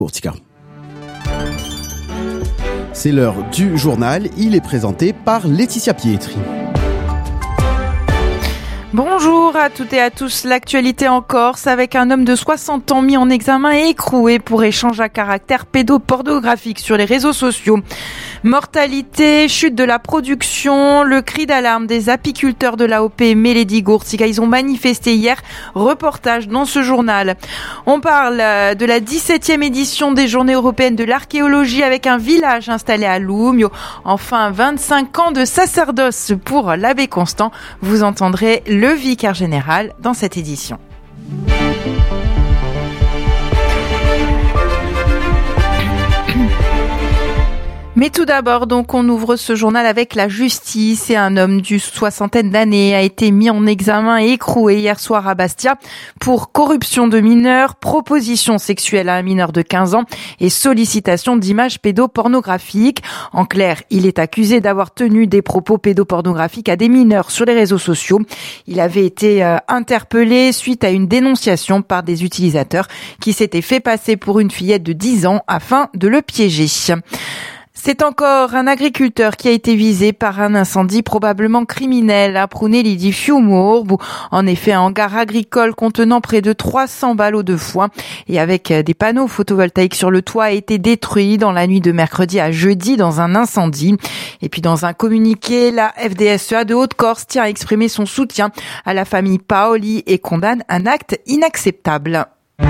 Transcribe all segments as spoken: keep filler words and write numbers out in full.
Courtica. C'est l'heure du journal, il est présenté par Laetitia Pietri. Bonjour à toutes et à tous. L'actualité en Corse avec un homme de soixante ans mis en examen et écroué pour échange à caractère pédopornographique sur les réseaux sociaux. Mortalité, chute de la production, le cri d'alarme des apiculteurs de l'A O P Meledi Gourtiga. Ils ont manifesté hier. Reportage dans ce journal. On parle de la dix-septième édition des Journées européennes de l'archéologie avec un village installé à Loumio. Enfin, vingt-cinq ans de sacerdoce pour l'abbé Constant. Vous entendrez le vicaire général dans cette édition. Mais tout d'abord, donc, on ouvre ce journal avec la justice et un homme d'une soixantaine d'années a été mis en examen et écroué hier soir à Bastia pour corruption de mineurs, proposition sexuelle à un mineur de quinze ans et sollicitation d'images pédopornographiques. En clair, il est accusé d'avoir tenu des propos pédopornographiques à des mineurs sur les réseaux sociaux. Il avait été euh, interpellé suite à une dénonciation par des utilisateurs qui s'étaient fait passer pour une fillette de dix ans afin de le piéger. C'est encore un agriculteur qui a été visé par un incendie probablement criminel à Prunelli di Fiumorbu. En effet, un hangar agricole contenant près de trois cents ballots de foin et avec des panneaux photovoltaïques sur le toit a été détruit dans la nuit de mercredi à jeudi dans un incendie. Et puis dans un communiqué, la F D S E A de Haute-Corse tient à exprimer son soutien à la famille Paoli et condamne un acte inacceptable.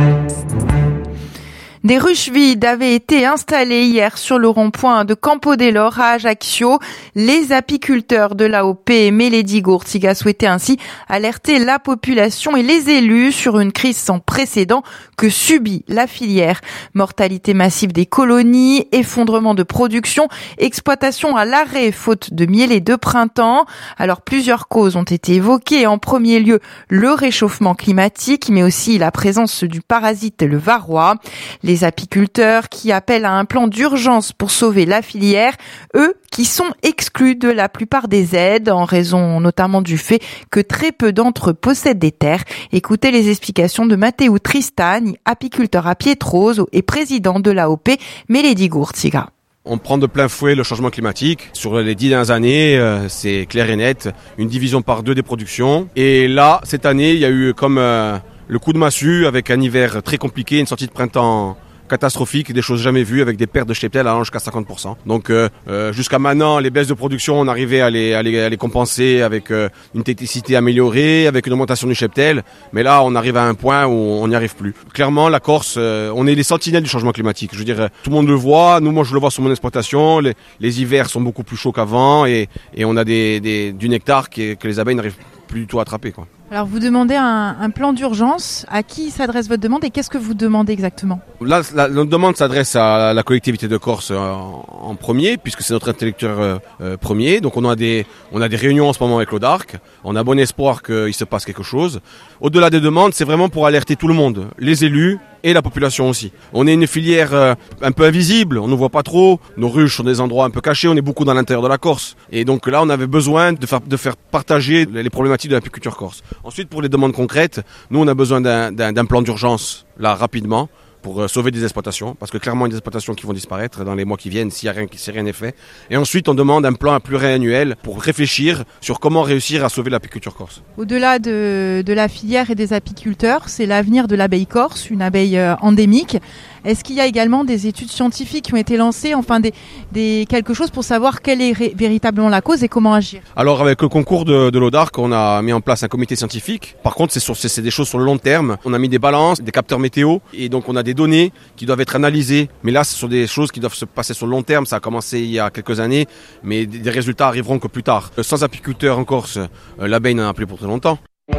Des ruches vides avaient été installées hier sur le rond-point de Campo dell'Oro à Ajaccio. Les apiculteurs de l'A O P Meledi Gourtiga souhaitaient ainsi alerter la population et les élus sur une crise sans précédent que subit la filière. Mortalité massive des colonies, effondrement de production, exploitation à l'arrêt faute de miel et de printemps. Alors plusieurs causes ont été évoquées. En premier lieu, le réchauffement climatique, mais aussi la présence du parasite le varroa. Les apiculteurs qui appellent à un plan d'urgence pour sauver la filière, eux qui sont exclus de la plupart des aides en raison notamment du fait que très peu d'entre eux possèdent des terres. Écoutez les explications de Matteo Tristani, apiculteur à Pietroso et président de l'A O P Meledi Gourtiga. On prend de plein fouet le changement climatique. Sur les dix dernières années, euh, c'est clair et net, une division par deux des productions. Et là, cette année, il y a eu comme euh, le coup de massue avec un hiver très compliqué, une sortie de printemps catastrophique, des choses jamais vues avec des pertes de cheptel allant jusqu'à cinquante pour cent. Donc euh, euh, jusqu'à maintenant, les baisses de production, on arrivait à les, à les, à les compenser avec euh, une technicité améliorée, avec une augmentation du cheptel. Mais là, on arrive à un point où on n'y arrive plus. Clairement, la Corse, euh, on est les sentinelles du changement climatique. Je veux dire, tout le monde le voit. Nous, moi, je le vois sur mon exploitation. Les, les hivers sont beaucoup plus chauds qu'avant et, et on a des, des, du nectar qui, que les abeilles n'arrivent plus du tout à attraper, quoi. Alors vous demandez un, un plan d'urgence. À qui s'adresse votre demande et qu'est-ce que vous demandez exactement ? Là, la, notre demande s'adresse à la collectivité de Corse en, en premier, puisque c'est notre interlocuteur euh, premier. Donc on a des on a des réunions en ce moment avec l'O D A R C. On a bon espoir qu'il se passe quelque chose. Au-delà des demandes, c'est vraiment pour alerter tout le monde, les élus et la population aussi. On est une filière euh, un peu invisible, on ne voit pas trop. Nos ruches sont des endroits un peu cachés, on est beaucoup dans l'intérieur de la Corse. Et donc là, on avait besoin de faire, de faire partager les problématiques de l'apiculture corse. Ensuite, pour les demandes concrètes, nous, on a besoin d'un, d'un, d'un plan d'urgence, là, rapidement, pour sauver des exploitations, parce que clairement, il y a des exploitations qui vont disparaître dans les mois qui viennent si rien, si rien n'est fait. Et ensuite, on demande un plan pluriannuel pour réfléchir sur comment réussir à sauver l'apiculture corse. Au-delà de, de la filière et des apiculteurs, c'est l'avenir de l'abeille corse, une abeille euh, endémique. Est-ce qu'il y a également des études scientifiques qui ont été lancées, enfin des, des, quelque chose pour savoir quelle est ré, véritablement la cause et comment agir ? Alors avec le concours de, de l'O D A R C, on a mis en place un comité scientifique. Par contre, c'est, sur, c'est, c'est des choses sur le long terme. On a mis des balances, des capteurs météo et donc on a des données qui doivent être analysées. Mais là, ce sont des choses qui doivent se passer sur le long terme. Ça a commencé il y a quelques années, mais des résultats arriveront que plus tard. Sans apiculteurs en Corse, l'abeille n'en a plus pour très longtemps.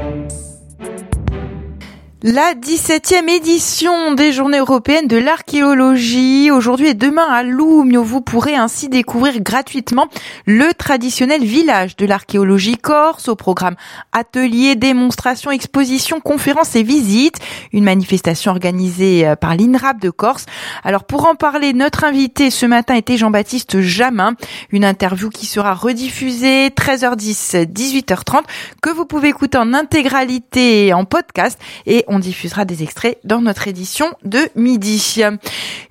La dix-septième édition des Journées européennes de l'archéologie. Aujourd'hui et demain à Loumio, vous pourrez ainsi découvrir gratuitement le traditionnel village de l'archéologie corse. Au programme ateliers, démonstrations, expositions, conférences et visites. Une manifestation organisée par l'INRAP de Corse. Alors pour en parler, notre invité ce matin était Jean-Baptiste Jamin. Une interview qui sera rediffusée treize heures dix, dix-huit heures trente, que vous pouvez écouter en intégralité en podcast et on diffusera des extraits dans notre édition de midi.